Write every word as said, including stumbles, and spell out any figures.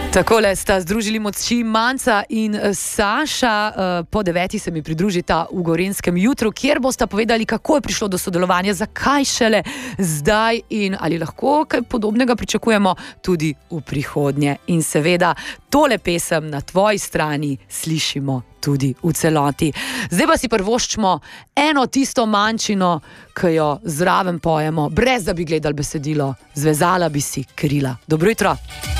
Takole sta združili moči Manca in Saša. Po deveti se mi pridružita v Gorenjskem jutru, kjer bosta povedali, kako je prišlo do sodelovanja, zakaj šele zdaj in ali lahko kaj podobnega pričakujemo tudi v prihodnje. In seveda tole pesem Na tvoji strani slišimo tudi v celoti. Zdaj pa si prvoščimo eno tisto mančino, ki jo zraven pojemo, brez da bi gledali besedilo. Zvezala bi si krila. Dobro jutro.